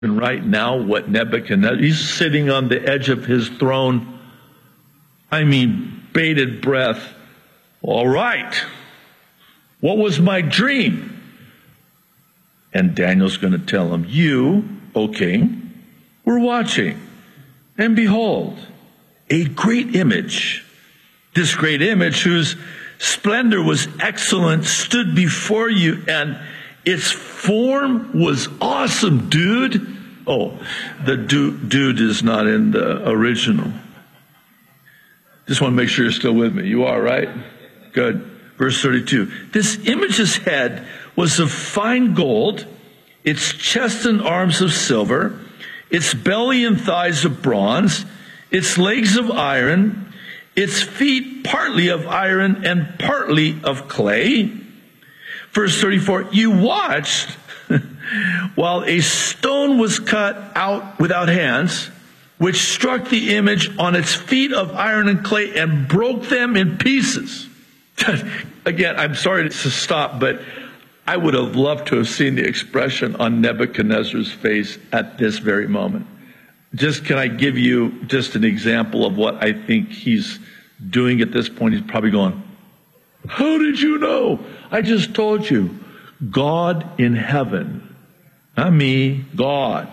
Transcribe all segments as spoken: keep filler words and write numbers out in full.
And right now, what Nebuchadnezzar, he's sitting on the edge of his throne. I mean, bated breath. All right. What was my dream? And Daniel's going to tell him, you, O king, were watching. And behold, a great image. This great image, whose splendor was excellent, stood before you, and its form was awesome, dude. Oh, the dude, dude is not in the original. Just want to make sure you're still with me. You are, right? Good. Verse thirty-two. This image's head was of fine gold, its chest and arms of silver, its belly and thighs of bronze, its legs of iron, its feet partly of iron and partly of clay. Verse thirty-four, you watched while a stone was cut out without hands, which struck the image on its feet of iron and clay and broke them in pieces. Again, I'm sorry to stop, but I would have loved to have seen the expression on Nebuchadnezzar's face at this very moment. Just, can I give you just an example of what I think he's doing at this point? He's probably going, how did you know? I just told you. God in heaven. Not me, God.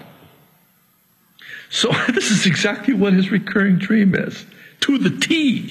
So this is exactly what his recurring dream is. To the T.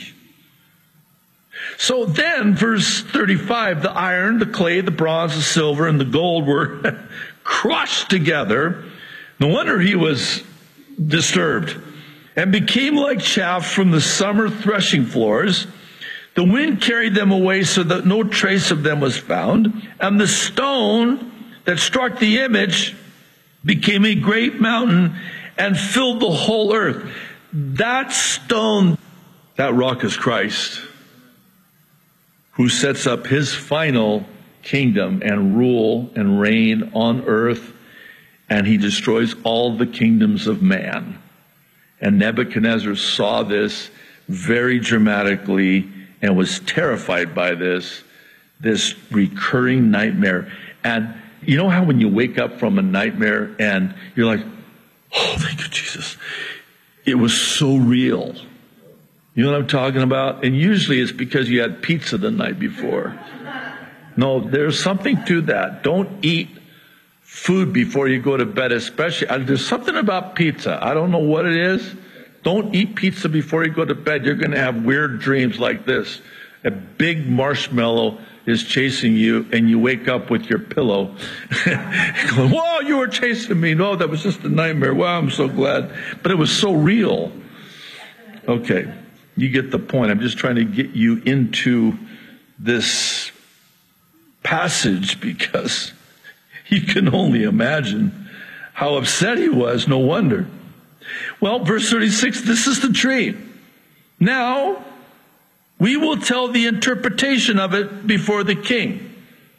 So then, verse thirty-five, the iron, the clay, the bronze, the silver, and the gold were crushed together. No wonder he was disturbed. And became like chaff from the summer threshing floors. The wind carried them away so that no trace of them was found. And the stone that struck the image became a great mountain and filled the whole earth. That stone, that rock is Christ, who sets up his final kingdom and rule and reign on earth, and he destroys all the kingdoms of man. And Nebuchadnezzar saw this very dramatically and was terrified by this, this recurring nightmare. And you know how when you wake up from a nightmare and you're like, oh, thank you, Jesus. It was so real. You know what I'm talking about? And usually it's because you had pizza the night before. No, there's something to that. Don't eat food before you go to bed, especially. There's something about pizza. I don't know what it is. Don't eat pizza before you go to bed. You're going to have weird dreams like this. A big marshmallow is chasing you, and you wake up with your pillow. Going, whoa, you were chasing me. No, that was just a nightmare. Wow, I'm so glad. But it was so real. Okay, you get the point. I'm just trying to get you into this passage because you can only imagine how upset he was. No wonder. Well, verse thirty-six, this is the dream. Now, we will tell the interpretation of it before the king.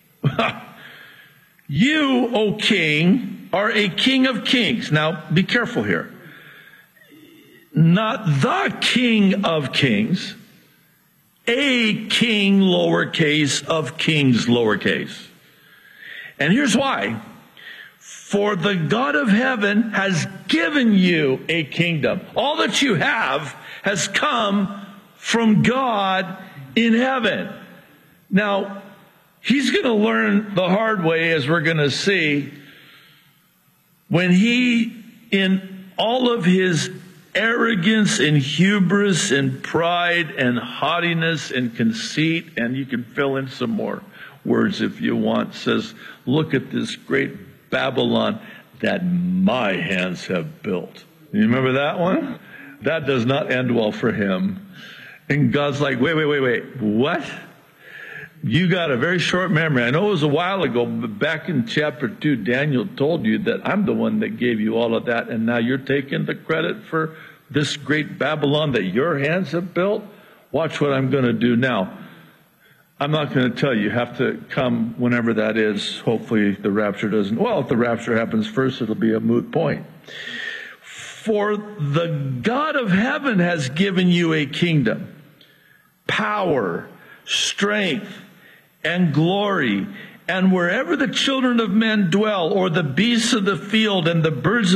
You, O king, are a king of kings. Now, be careful here. Not the king of kings. A king, lowercase, of kings, lowercase. And here's why. For the God of heaven has given you a kingdom. All that you have has come from God in heaven. Now, he's going to learn the hard way, as we're going to see, when he, in all of his arrogance and hubris and pride and haughtiness and conceit, and you can fill in some more words if you want, says, look at this great Babylon that my hands have built. You remember that one? That does not end well for him. And God's like, wait, wait, wait, wait. What? You got a very short memory. I know it was a while ago, but back in chapter two, Daniel told you that I'm the one that gave you all of that, and now you're taking the credit for this great Babylon that your hands have built? Watch what I'm going to do now. I'm not going to tell you. You have to come whenever that is. Hopefully the rapture doesn't. Well, if the rapture happens first, it'll be a moot point. For the God of heaven has given you a kingdom, power, strength, and glory. And wherever the children of men dwell, or the beasts of the field and the birds